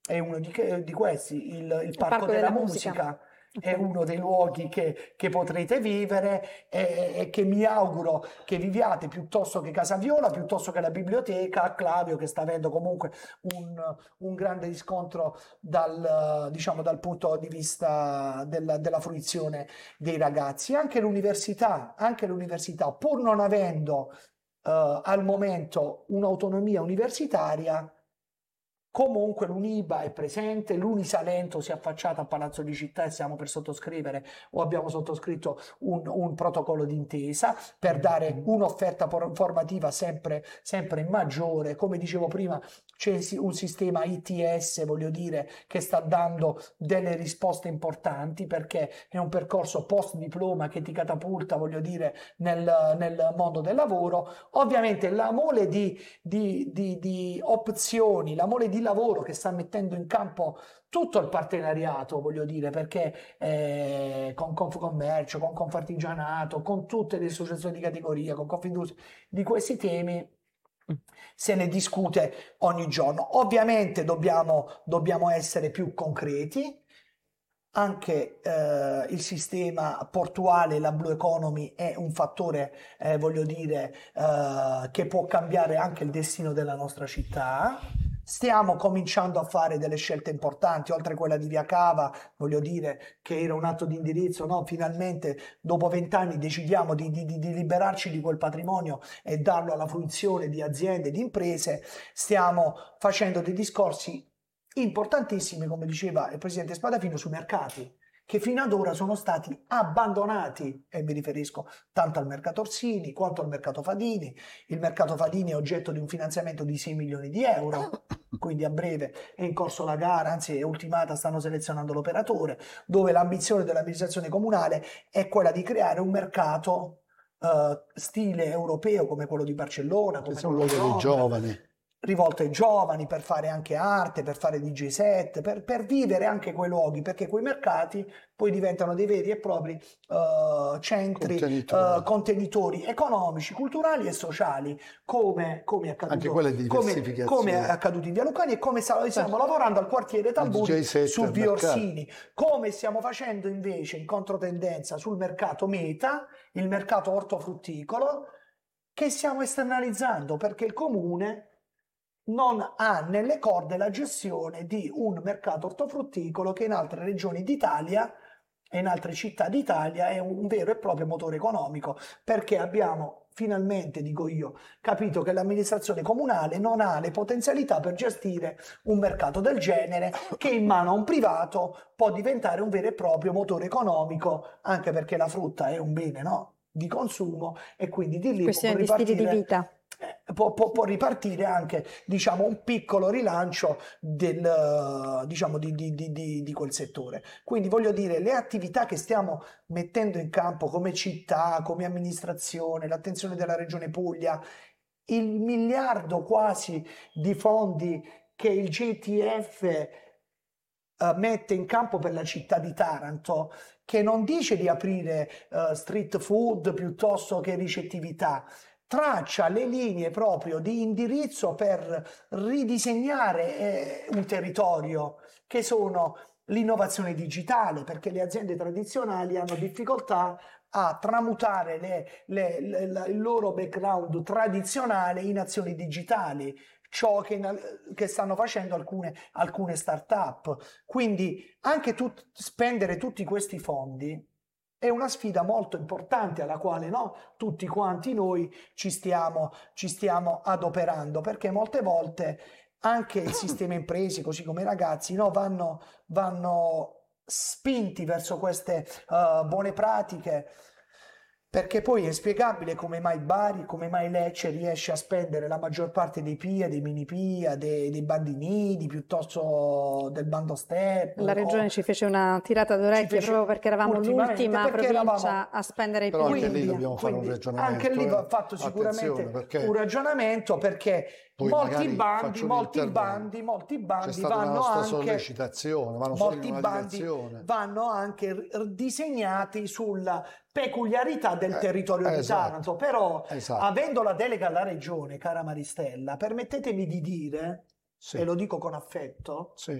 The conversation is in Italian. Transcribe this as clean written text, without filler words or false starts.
è uno di questi, il Parco della Musica. È uno dei luoghi che potrete vivere e che mi auguro che viviate, piuttosto che Casa Viola, piuttosto che la biblioteca Clavio, che sta avendo comunque un grande riscontro dal punto di vista della fruizione dei ragazzi. Anche l'università, pur non avendo al momento un'autonomia universitaria, comunque l'Uniba è presente, l'Unisalento si è affacciata a Palazzo di Città e stiamo per sottoscrivere o abbiamo sottoscritto un protocollo d'intesa per dare un'offerta formativa sempre maggiore. Come dicevo prima, c'è un sistema ITS, voglio dire, che sta dando delle risposte importanti, perché è un percorso post diploma che ti catapulta, voglio dire, nel mondo del lavoro. Ovviamente la mole di opzioni, la mole di lavoro che sta mettendo in campo tutto il partenariato, voglio dire, perché con Confcommercio, con Confartigianato, con tutte le associazioni di categoria, con Confindustria, di questi temi se ne discute ogni giorno. Ovviamente dobbiamo essere più concreti. Anche il sistema portuale, la Blue Economy, è un fattore, voglio dire, che può cambiare anche il destino della nostra città. Stiamo cominciando a fare delle scelte importanti, oltre a quella di Via Cava, voglio dire, che era un atto di indirizzo, no? Finalmente dopo 20 anni decidiamo di liberarci di quel patrimonio e darlo alla fruizione di aziende, di imprese. Stiamo facendo dei discorsi importantissimi, come diceva il presidente Spadafino, sui mercati, che fino ad ora sono stati abbandonati, e mi riferisco tanto al mercato Orsini quanto al mercato Fadini. Il mercato Fadini è oggetto di un finanziamento di 6 milioni di euro, quindi a breve è in corso la gara, anzi è ultimata, stanno selezionando l'operatore, dove l'ambizione dell'amministrazione comunale è quella di creare un mercato stile europeo, come quello di Barcellona, come sono quello di luoghi dei giovani, rivolto ai giovani, per fare anche arte, per fare DJ set, per vivere anche quei luoghi, perché quei mercati poi diventano dei veri e propri centri, contenitori economici, culturali e sociali, come è accaduto, anche quelle di diversificazione, come è accaduto in Via Lucani, e come stiamo lavorando al quartiere Tamburi su Via Orsini, come stiamo facendo invece in controtendenza sul mercato Meta, il mercato ortofrutticolo, che stiamo esternalizzando, perché il comune non ha nelle corde la gestione di un mercato ortofrutticolo che in altre regioni d'Italia e in altre città d'Italia è un vero e proprio motore economico, perché abbiamo finalmente, dico io, capito che l'amministrazione comunale non ha le potenzialità per gestire un mercato del genere, che in mano a un privato può diventare un vero e proprio motore economico, anche perché la frutta è un bene, no, di consumo, e quindi di lì questione di stili di vita. Può ripartire anche, diciamo, un piccolo rilancio di quel settore. Quindi voglio dire, le attività che stiamo mettendo in campo come città, come amministrazione, l'attenzione della Regione Puglia, il miliardo quasi di fondi che il GTF mette in campo per la città di Taranto, che non dice di aprire street food piuttosto che ricettività, traccia le linee proprio di indirizzo per ridisegnare un territorio, che sono l'innovazione digitale, perché le aziende tradizionali hanno difficoltà a tramutare il loro background tradizionale in azioni digitali, ciò che stanno facendo alcune start-up. Quindi anche spendere tutti questi fondi è una sfida molto importante, alla quale, no, tutti quanti noi ci stiamo adoperando, perché molte volte anche il sistema imprese, così come i ragazzi, no, vanno spinti verso queste buone pratiche, perché poi è inspiegabile come mai Bari, come mai Lecce riesce a spendere la maggior parte dei PIA, dei mini PIA, dei bandinini, piuttosto del bando step. La regione ci fece una tirata d'orecchie proprio perché eravamo l'ultima provincia a spendere i PIA. Però anche lì dobbiamo fare un ragionamento. Anche lì va fatto sicuramente un ragionamento, perché molti bandi vanno anche sollecitazione, vanno anche disegnati sulla peculiarità del territorio di Taranto, però avendo la delega alla regione, cara Maristella, permettetemi di dire, e lo dico con affetto,